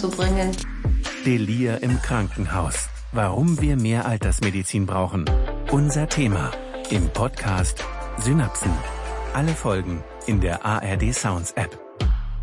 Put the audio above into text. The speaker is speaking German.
voranzubringen. Delir im Krankenhaus. Warum wir mehr Altersmedizin brauchen. Unser Thema im Podcast Synapsen. Alle Folgen in der ARD Sounds App.